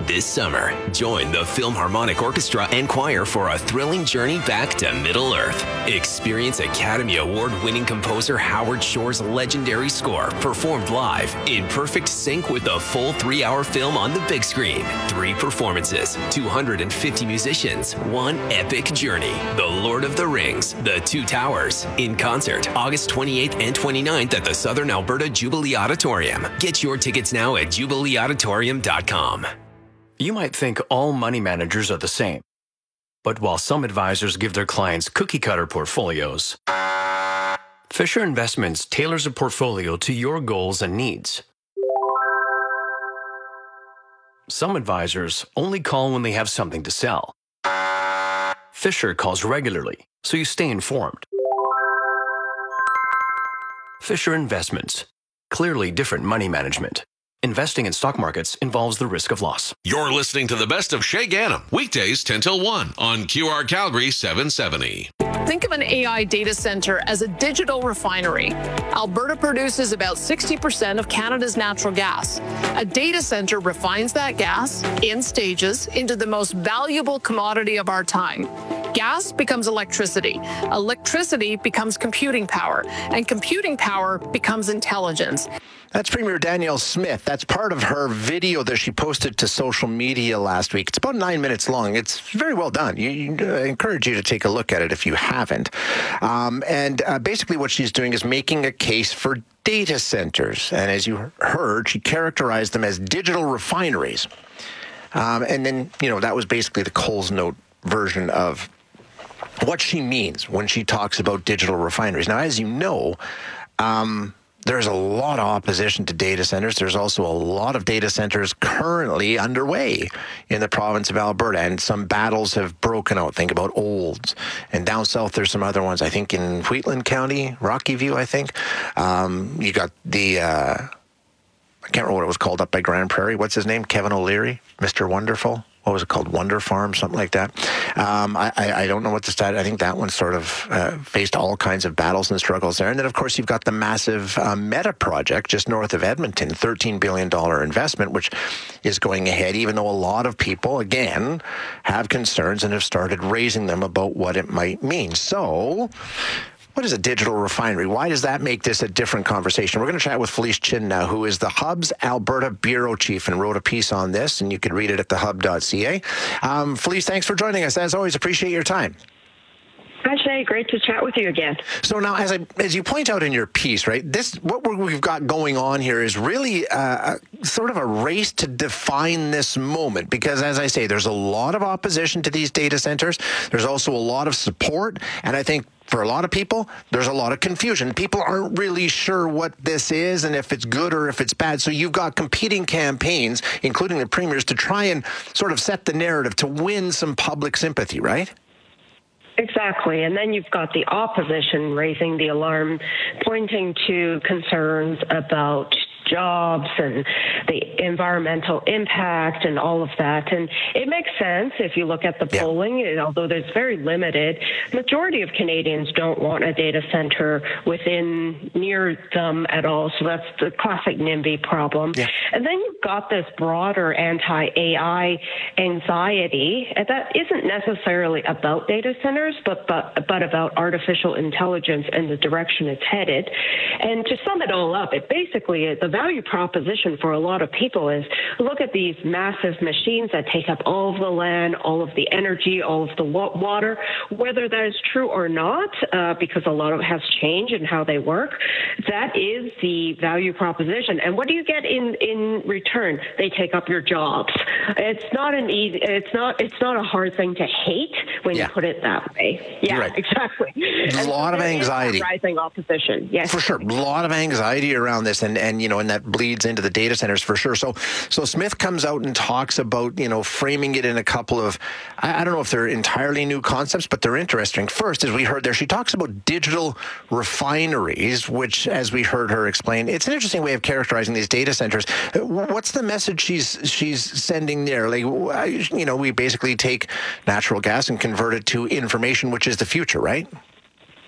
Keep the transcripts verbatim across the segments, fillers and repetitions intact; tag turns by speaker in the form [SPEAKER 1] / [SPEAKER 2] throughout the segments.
[SPEAKER 1] This summer, join the Philharmonic Orchestra and Choir for a thrilling journey back to Middle-earth. Experience Academy Award-winning composer Howard Shore's legendary score performed live in perfect sync with the full three-hour film on the big screen. Three performances, two hundred fifty musicians, one epic journey. The Lord of the Rings, The Two Towers, in concert August twenty-eighth and twenty-ninth at the Southern Alberta Jubilee Auditorium. Get your tickets now at jubilee auditorium dot com.
[SPEAKER 2] You might think all money managers are the same. But while some advisors give their clients cookie-cutter portfolios, Fisher Investments tailors a portfolio to your goals and needs. Some advisors only call when they have something to sell. Fisher calls regularly, so you stay informed. Fisher Investments. Clearly different money management. Investing in stock markets involves the risk of loss.
[SPEAKER 3] You're listening to the best of Shay Gannam, weekdays ten till one on Q R Calgary seven seventy.
[SPEAKER 4] Think of an A I data center as a digital refinery. Alberta produces about sixty percent of Canada's natural gas. A data center refines that gas in stages into the most valuable commodity of our time. Gas becomes electricity. Electricity becomes computing power. And computing power becomes intelligence.
[SPEAKER 5] That's Premier Danielle Smith. That's part of her video that she posted to social media last week. It's about nine minutes long. It's very well done. You, you, I encourage you to take a look at it if you haven't. Um, and uh, basically what she's doing is making a case for data centers. And as you heard, she characterized them as digital refineries. Um, and then, you know, that was basically the Coles Note version of what she means when she talks about digital refineries. Now, as you know, um, there's a lot of opposition to data centers. There's also a lot of data centers currently underway in the province of Alberta, and some battles have broken out. Think about Olds. And down south, there's some other ones, I think in Wheatland County, Rocky View, I think. Um, you got the, uh, I can't remember what it was called up by Grand Prairie. What's his name? Kevin O'Leary? Mister Wonderful? What was it called? Wonder Farm, something like that. Um, I, I don't know what the stat. I think that one sort of uh, faced all kinds of battles and struggles there. And then, of course, you've got the massive uh, Meta project just north of Edmonton, thirteen billion dollars investment, which is going ahead, even though a lot of people, again, have concerns and have started raising them about what it might mean. So, what is a digital refinery? Why does that make this a different conversation? We're going to chat with Felice Chin now, who is the Hub's Alberta Bureau Chief and wrote a piece on this, and you can read it at the hub dot c a. Um, Felice, thanks for joining us. As always, appreciate your time.
[SPEAKER 6] Hi, Shay. Great to chat with you again.
[SPEAKER 5] So now, as I, as you point out in your piece, right, this what we've got going on here is really uh, sort of a race to define this moment, because, as I say, there's a lot of opposition to these data centers. There's also a lot of support, and I think for a lot of people, there's a lot of confusion. People aren't really sure what this is and if it's good or if it's bad. So you've got competing campaigns, including the premiers, to try and sort of set the narrative to win some public sympathy, right?
[SPEAKER 6] Exactly. And then you've got the opposition raising the alarm, pointing to concerns about jobs and the environmental impact and all of that. And it makes sense if you look at the polling, yeah. although there's very limited, majority of Canadians don't want a data center within near them at all. So that's the classic NIMBY problem. Yeah. And then you've got this broader anti-A I anxiety that isn't necessarily about data centers, but, but, but about artificial intelligence and the direction it's headed. And to sum it all up, it basically, the value proposition for a lot of people is look at these massive machines that take up all of the land, all of the energy, all of the water, whether that is true or not, uh, because a lot of it has changed in how they work. That is the value proposition. And what do you get in, in return? They take up your jobs. It's not an easy, it's not, it's not a hard thing to hate when yeah. you put it that way. Yeah, right. Exactly.
[SPEAKER 5] There's a lot
[SPEAKER 6] so
[SPEAKER 5] of anxiety.
[SPEAKER 6] Rising opposition. Yes.
[SPEAKER 5] For sure. A lot of anxiety around this, and, and you know, and that bleeds into the data centers for sure. So, so Smith comes out and talks about, you know, framing it in a couple of, I, I don't know if they're entirely new concepts, but they're interesting. First, as we heard there, she talks about digital refineries, which, as we heard her explain, it's an interesting way of characterizing these data centers. What's the message she's she's sending there? Like, you know, we basically take natural gas and convert it to information, which is the future, right?
[SPEAKER 6] Yes,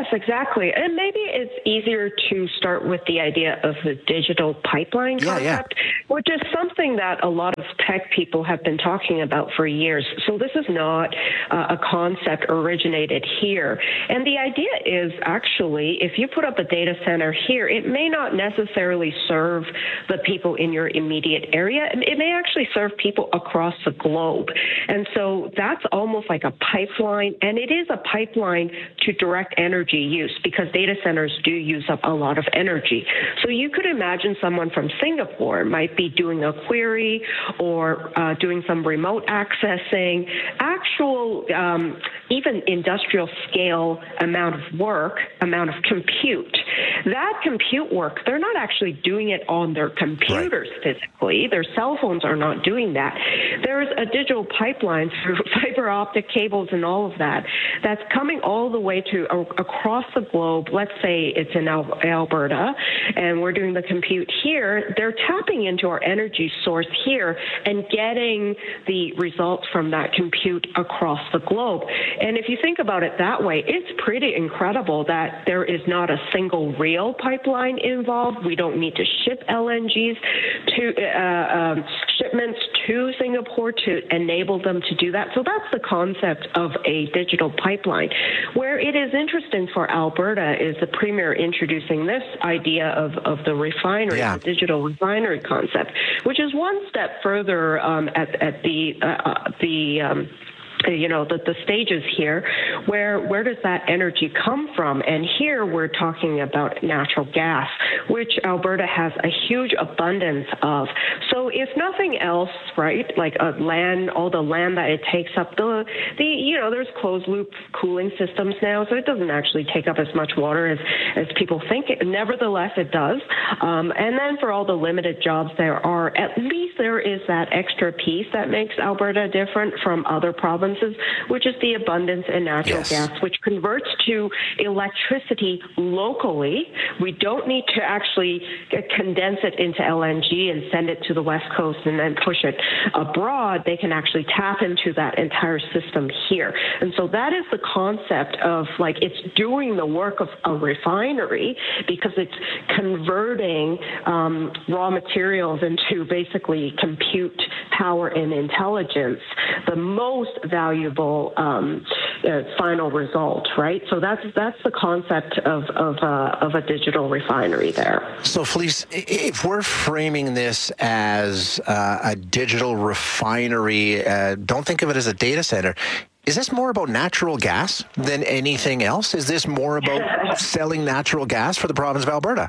[SPEAKER 6] Yes, exactly. And maybe it's easier to start with the idea of the digital pipeline
[SPEAKER 5] Yeah,
[SPEAKER 6] concept,
[SPEAKER 5] yeah.
[SPEAKER 6] which is something that a lot of tech people have been talking about for years. So this is not uh, a concept originated here. And the idea is actually, if you put up a data center here, it may not necessarily serve the people in your immediate area. It may actually serve people across the globe. And so that's almost like a pipeline, and it is a pipeline to direct energy use because data centers do use up a lot of energy. So you could imagine someone from Singapore might be doing a query or uh, doing some remote accessing, actual, um, even industrial scale amount of work, amount of compute. That compute work, they're not actually doing it on their computers right. physically. Their cell phones are not doing that. There's a digital pipeline through fiber optic cables and all of that that's coming all the way to uh, across the globe. Let's say it's in Al- Alberta, and we're doing the compute here. They're tapping into our energy source here and getting the results from that compute across the globe. And if you think about it that way, it's pretty incredible that there is not a single rail pipeline involved. We don't need to ship L N Gs to uh, um, shipments to Singapore to enable them to do that. So that's the concept of a digital pipeline. Where it is interesting for Alberta is the Premier introducing this idea of, of the refinery, yeah. the digital refinery concept, which is one step further um, at, at the uh, uh, the um, you know, the, the stages here, where where does that energy come from? And here we're talking about natural gas, which Alberta has a huge abundance of. So if nothing else, right, like a land, all the land that it takes up, the, the you know, there's closed loop cooling systems now, so it doesn't actually take up as much water as, as people think. Nevertheless, it does. Um, and then for all the limited jobs there are, at least there is that extra piece that makes Alberta different from other provinces, which is the abundance in natural yes. gas, which converts to electricity locally. We don't need to actually condense it into L N G and send it to the West Coast and then push it abroad. They can actually tap into that entire system here. And so that is the concept of, like, it's doing the work of a refinery because it's converting um, raw materials into basically compute power and intelligence, the most valuable um, uh, final result, right? So that's that's the concept of of, uh, of a digital refinery there.
[SPEAKER 5] So, Felice, if we're framing this as uh, a digital refinery, uh, don't think of it as a data center. Is this more about natural gas than anything else? Is this more about selling natural gas for the province of Alberta?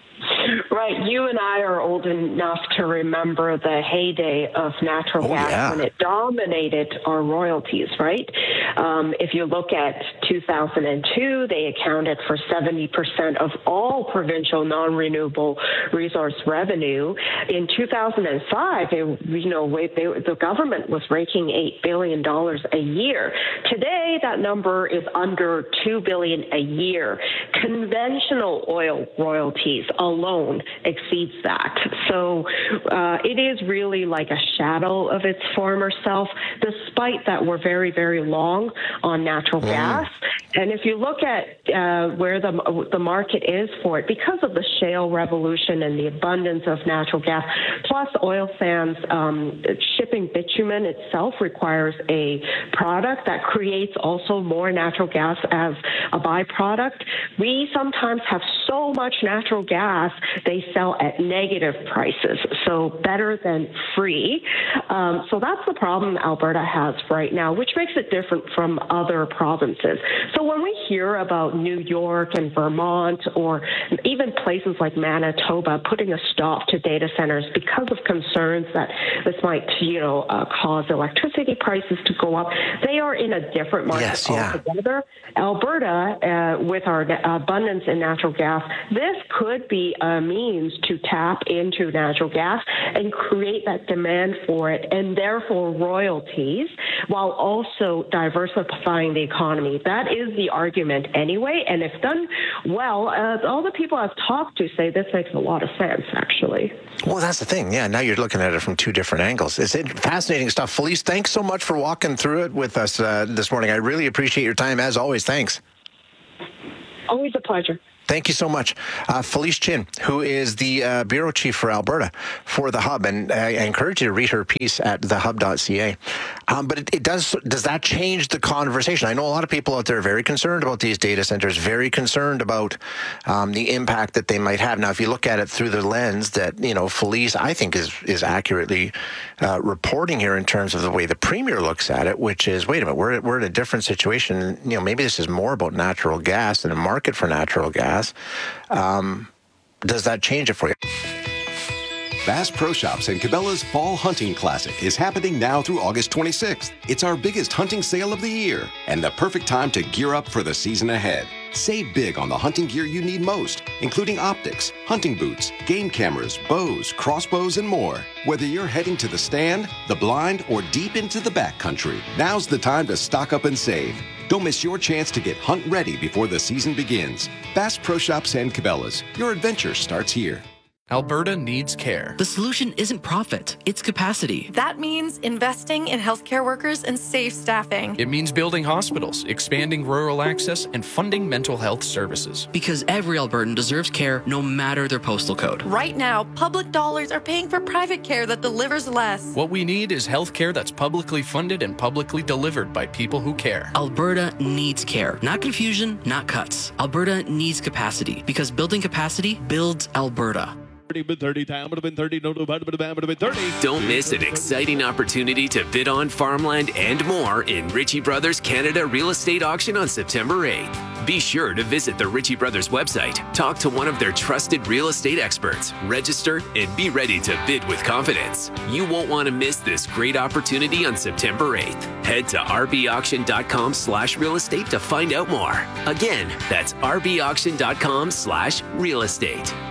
[SPEAKER 6] Right. You and I are old enough to remember the heyday of natural oh, gas yeah. when it dominated our royalties, right? Um, if you look at two thousand two, they accounted for seventy percent of all provincial non-renewable resource revenue. In two thousand five, they, you know, they, the government was raking eight billion dollars a year. Today, that number is under two billion dollars a year. Conventional oil royalties alone exceeds that. So uh, it is really like a shadow of its former self, despite that we're very, very long on natural mm. gas. And if you look at uh, where the the market is for it, because of the shale revolution and the abundance of natural gas, plus oil sands, um, shipping bitumen itself requires a product that creates also more natural gas as a byproduct. We sometimes have so much natural gas, they sell at negative prices, so better than free. Um, so that's the problem Alberta has right now, which makes it different from other provinces. So when we hear about New York and Vermont or even places like Manitoba putting a stop to data centers because of concerns that this might, you know, uh, cause electricity prices to go up, they are in a different market yes, yeah. altogether. Alberta, uh, with our abundance in natural gas, this could be a means to tap into natural gas and create that demand for it, and therefore royalties, while also diversifying the economy. That is the argument anyway, and if done well, uh, all the people I've talked to say this makes a lot of sense, actually.
[SPEAKER 5] Well, that's the thing. Yeah, now you're looking at it from two different angles. It's fascinating stuff. Felice, thanks so much for walking through it with us uh, this morning. I really appreciate your time, as always. Thanks.
[SPEAKER 7] Always a pleasure.
[SPEAKER 5] Thank you so much. Uh, Felice Chin, who is the uh, bureau chief for Alberta for The Hub, and I, I encourage you to read her piece at the hub dot c a. Um, but it, it does, does that change the conversation? I know a lot of people out there are very concerned about these data centers, very concerned about um, the impact that they might have. Now, if you look at it through the lens that, you know, Felice, I think, is, is accurately uh, reporting here in terms of the way the Premier looks at it, which is, wait a minute, we're, we're in a different situation. You know, maybe this is more about natural gas and a market for natural gas. Um, does that change it for you?
[SPEAKER 8] Bass Pro Shops and Cabela's Fall Hunting Classic is happening now through August twenty-sixth. It's our biggest hunting sale of the year and the perfect time to gear up for the season ahead. Save big on the hunting gear you need most, including optics, hunting boots, game cameras, bows, crossbows, and more. Whether you're heading to the stand, the blind, or deep into the backcountry, now's the time to stock up and save. Don't miss your chance to get hunt ready before the season begins. Bass Pro Shops and Cabela's. Your adventure starts here.
[SPEAKER 9] Alberta needs care.
[SPEAKER 10] The solution isn't profit, it's capacity.
[SPEAKER 11] That means investing in healthcare workers and safe staffing.
[SPEAKER 9] It means building hospitals, expanding rural access, and funding mental health services.
[SPEAKER 10] Because every Albertan deserves care no matter their postal code.
[SPEAKER 11] Right now, public dollars are paying for private care that delivers less.
[SPEAKER 9] What we need is healthcare that's publicly funded and publicly delivered by people who care.
[SPEAKER 10] Alberta needs care. Not confusion, not cuts. Alberta needs capacity, because building capacity builds Alberta.
[SPEAKER 1] Don't miss an exciting opportunity to bid on farmland and more in Ritchie Brothers Canada Real Estate Auction on September eighth. Be sure to visit the Ritchie Brothers website, talk to one of their trusted real estate experts, register, and be ready to bid with confidence. You won't want to miss this great opportunity on September eighth. Head to r b auction dot com slash real estate to find out more. Again, that's r b auction dot com slash real estate.